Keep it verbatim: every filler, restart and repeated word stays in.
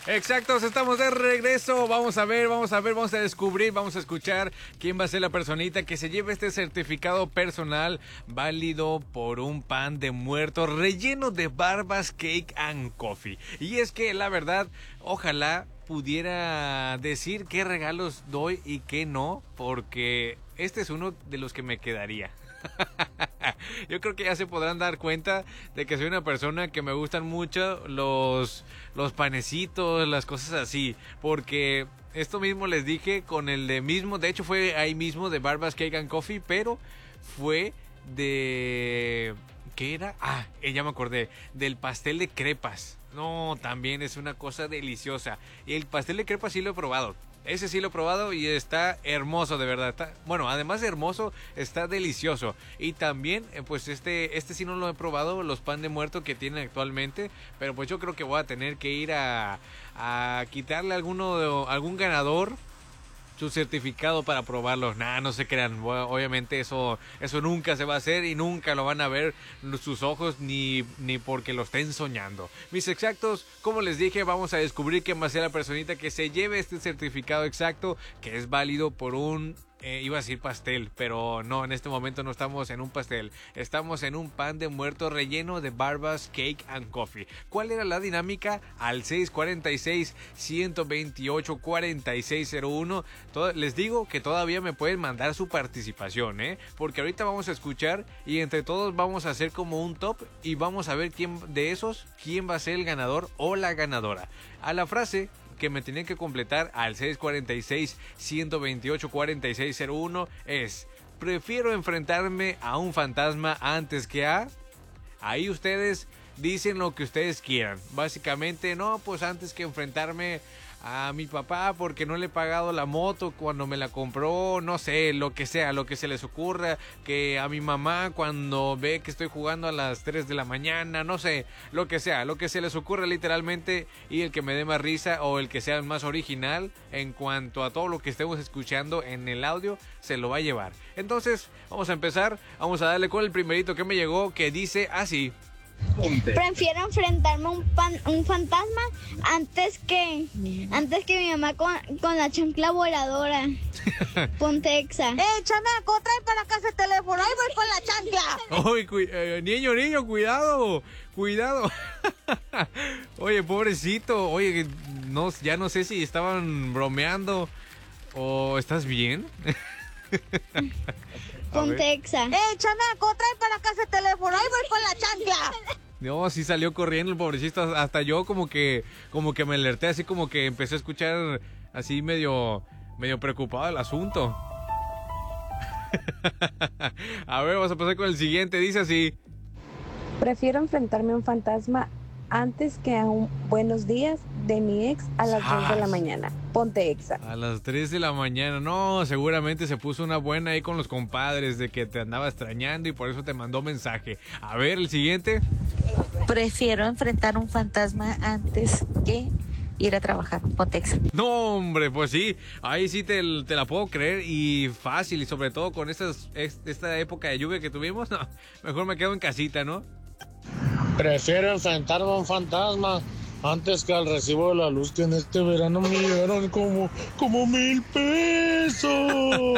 Exactos, estamos de regreso. Vamos a ver, vamos a ver, vamos a descubrir, vamos a escuchar quién va a ser la personita que se lleve este certificado personal válido por un pan de muerto relleno de Barbas Cake and Coffee. Y es que la verdad, ojalá pudiera decir qué regalos doy y qué no, porque este es uno de los que me quedaría. Yo creo que ya se podrán dar cuenta de que soy una persona que me gustan mucho los, los panecitos, las cosas así, porque esto mismo les dije con el de mismo, de hecho fue ahí mismo de Barbas Cake and Coffee, pero fue de... ¿qué era? Ah, eh, ya me acordé, del pastel de crepas. No, también es una cosa deliciosa. Y el pastel de crepas sí lo he probado. Ese sí lo he probado y está hermoso, de verdad. Está, bueno, además de hermoso, está delicioso. Y también, pues este este sí no lo he probado, los pan de muerto que tienen actualmente. Pero pues yo creo que voy a tener que ir a, a quitarle a alguno, algún ganador su certificado para probarlos. Nah, no se crean. Obviamente eso eso nunca se va a hacer y nunca lo van a ver sus ojos ni, ni porque lo estén soñando. Mis exactos, como les dije, vamos a descubrir quién va a ser la personita que se lleve este certificado exacto, que es válido por un... Eh, iba a decir pastel, pero no, en este momento no estamos en un pastel. Estamos en un pan de muerto relleno de Barbas Cake and Coffee. ¿Cuál era la dinámica? Al seis cuatro seis, uno dos ocho, cuatro seis cero uno. Todo, les digo que todavía me pueden mandar su participación, ¿eh? Porque ahorita vamos a escuchar y entre todos vamos a hacer como un top y vamos a ver quién de esos, quién va a ser el ganador o la ganadora. A la frase que me tienen que completar al seis cuatro seis, uno dos ocho, cuatro seis cero uno es: prefiero enfrentarme a un fantasma antes que a... Ahí ustedes dicen lo que ustedes quieran. Básicamente, no, pues antes que enfrentarme a mi papá porque no le he pagado la moto cuando me la compró, no sé, lo que sea, lo que se les ocurra, que a mi mamá cuando ve que estoy jugando a las tres de la mañana, no sé, lo que sea, lo que se les ocurra literalmente, y el que me dé más risa o el que sea más original en cuanto a todo lo que estemos escuchando en el audio, se lo va a llevar. Entonces, vamos a empezar, vamos a darle con el primerito que me llegó, que dice así: prefiero enfrentarme a un, pan, un fantasma antes que antes que mi mamá con, con la chancla voladora. Ponte exa. ¡Eh, chamaco, trae para acá ese teléfono! ¡Ahí voy con la chancla! Uy, cu eh, niño, niño, cuidado, cuidado. Oye, pobrecito. Oye, no, ya no sé si estaban bromeando o ¿estás bien? Ponte exa. ¡Eh, chamaco, trae para acá ese teléfono! ¡Ahí voy con la chancla! No, sí salió corriendo el pobrecito. Hasta yo como que como que me alerté, así como que empecé a escuchar así medio medio preocupado el asunto. A ver, vamos a pasar con el siguiente. Dice así: prefiero enfrentarme a un fantasma antes que a un buenos días de mi ex a las ah, dos de la mañana. Ponte exa. A las tres de la mañana. No, seguramente se puso una buena ahí con los compadres de que te andaba extrañando y por eso te mandó mensaje. A ver, el siguiente. Prefiero enfrentar un fantasma antes que ir a trabajar. Ponte exa. No, hombre, pues sí, ahí sí te, te la puedo creer y fácil, y sobre todo con estas, esta época de lluvia que tuvimos, no, mejor me quedo en casita, ¿no? Prefiero enfrentarme a un fantasma antes que al recibo de la luz, que en este verano me llegaron como, como mil pesos.